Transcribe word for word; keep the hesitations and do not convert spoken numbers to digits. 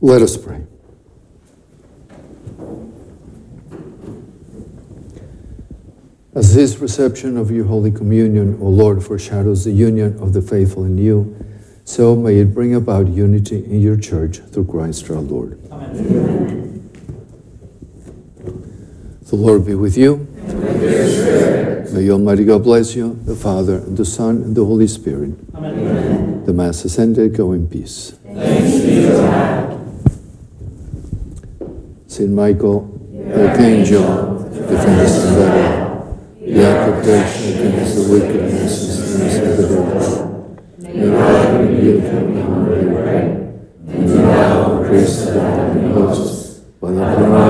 Let us pray. As this reception of your Holy Communion, O Lord, foreshadows the union of the faithful in you, so may it bring about unity in your church through Christ our Lord. Amen. The Lord be with you. And with your spirit. May Almighty God bless you, the Father, and the Son, and the Holy Spirit. Amen. The Mass is ended. Go in peace. Thanks be to God. Saint Michael, the archangel, defend us in battle. Be our protection against the wickedness and snares of the devil. May God rebuke him, we humbly pray. And thou, O Christ, that have been hosts, by the power